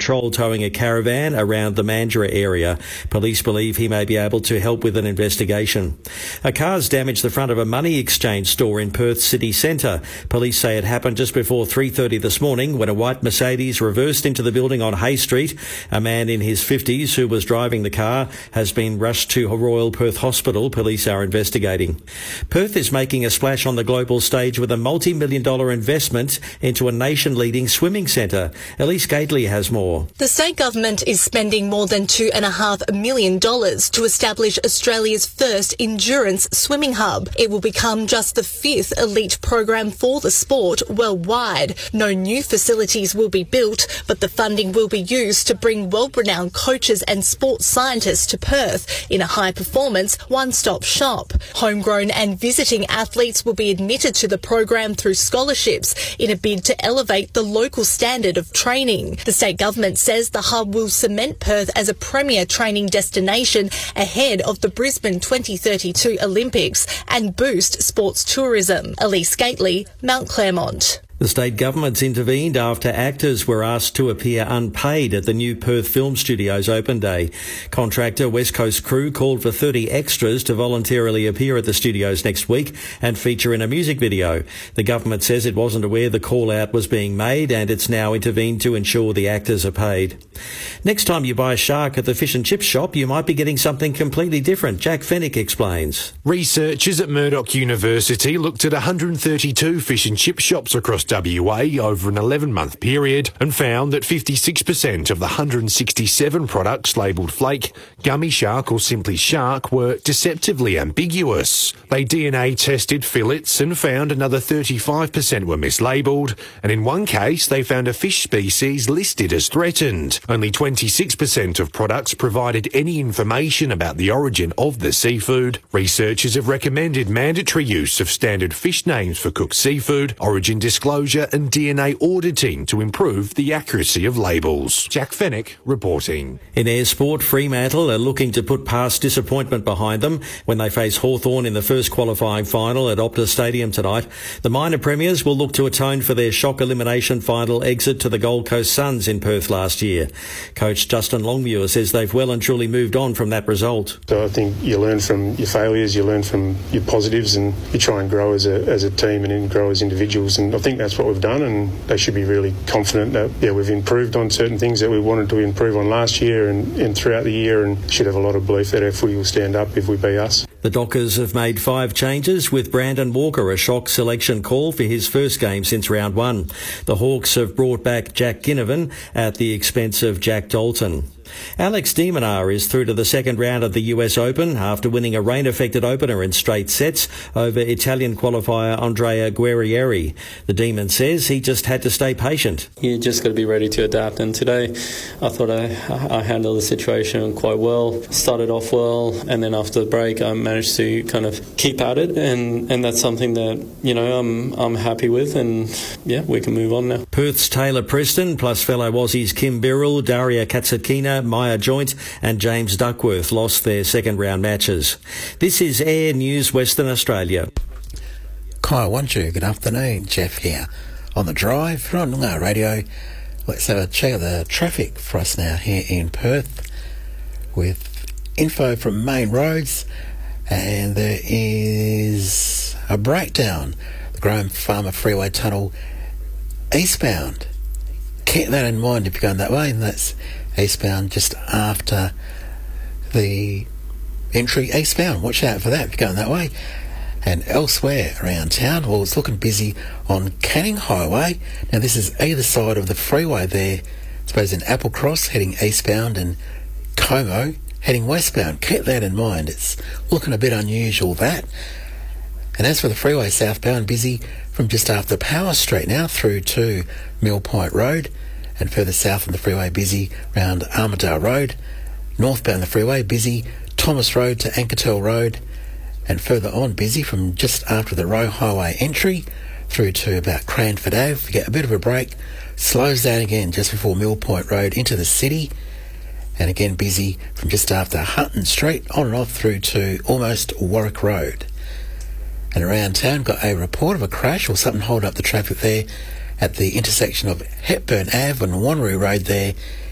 patrol towing a caravan around the Mandurah area. Police believe he may be able to help with an investigation. A car's damaged the front of a money exchange store in Perth city centre. Police say it happened just before 3:30 this morning when a white Mercedes reversed into the building on Hay Street. A man in his 50s who was driving the car has been rushed to Royal Perth Hospital. Police are investigating. Perth is making a splash on the global stage with a multi-million-dollar investment into a nation-leading swimming centre. Elise Gately has more. The state government is spending more than $2.5 million to establish Australia's first endurance swimming hub. It will become just the 5th elite program for the sport worldwide. No new facilities will be built, but the funding will be used to bring world-renowned coaches and sports scientists to Perth in a high-performance one-stop shop. Homegrown and visiting athletes will be admitted to the program through scholarships in a bid to elevate the local standard of training. The state government says the hub will cement Perth as a premier training destination ahead of the Brisbane 2032 Olympics and boost sports tourism. Elise Gately, Mount Claremont. The state government's intervened after actors were asked to appear unpaid at the new Perth Film Studios open day. Contractor West Coast Crew called for 30 extras to voluntarily appear at the studios next week and feature in a music video. The government says it wasn't aware the call-out was being made and it's now intervened to ensure the actors are paid. Next time you buy a shark at the fish and chip shop, you might be getting something completely different. Jack Fennick explains. Researchers at Murdoch University looked at 132 fish and chip shops across WA over an 11-month period and found that 56% of the 167 products labelled flake, gummy shark or simply shark were deceptively ambiguous. They DNA tested fillets and found another 35% were mislabelled, and in one case they found a fish species listed as threatened. Only 26% of products provided any information about the origin of the seafood. Researchers have recommended mandatory use of standard fish names for cooked seafood, origin disclosure and DNA auditing to improve the accuracy of labels. Jack Fennick reporting. In air sport, Fremantle are looking to put past disappointment behind them when they face Hawthorn in the first qualifying final at Optus Stadium tonight. The minor premiers will look to atone for their shock elimination final exit to the Gold Coast Suns in Perth last year. Coach Justin Longmuir says they've well and truly moved on from that result. So I think you learn from your failures, you learn from your positives, and you try and grow as a team and then grow as individuals. And I think that's what we've done, and they should be really confident that we've improved on certain things that we wanted to improve on last year and throughout the year, and should have a lot of belief that our footy will stand up if we beat us. The Dockers have made 5 changes, with Brandon Walker a shock selection call for his first game since round 1. The Hawks have brought back Jack Ginnivan at the expense of Jack Dalton. Alex de Minaur is through to the second round of the US Open after winning a rain-affected opener in straight sets over Italian qualifier Andrea Guerrieri. The Demon says he just had to stay patient. You just got to be ready to adapt, and today I thought I handled the situation quite well. Started off well, and then after the break I managed to kind of keep at it, and that's something that, you know, I'm happy with, and yeah, we can move on now. Perth's Taylor Preston plus fellow Aussies Kim Birrell, Daria Katsatkina, Maya Joint and James Duckworth lost their second round matches. This is Air News Western Australia. Kai Wanju, good afternoon. Jeff here on the drive on Noongar Radio. Let's have a check of the traffic for us now here in Perth with info from main roads, and there is a breakdown. The Graham Farmer Freeway Tunnel eastbound. Keep that in mind if you're going that way, and that's eastbound just after the entry eastbound. Watch out for that if you're going that way. And elsewhere around town, well, it's looking busy on Canning Highway. Now this is either side of the freeway there. I suppose in Applecross heading eastbound and Como heading westbound. Keep that in mind. It's looking a bit unusual, that. And as for the freeway southbound, busy from just after Power Street now through to Mill Point Road. And further south on the freeway, busy round Armidale Road. Northbound the freeway, busy Thomas Road to Ankertel Road. And further on, busy from just after the Roe Highway entry through to about Cranford Ave. You get a bit of a break, slows down again just before Mill Point Road into the city. And again busy from just after Hutton Street on and off through to almost Warwick Road. And around town, got a report of a crash or something holding up the traffic there at the intersection of Hepburn Ave and Wanneroo Road there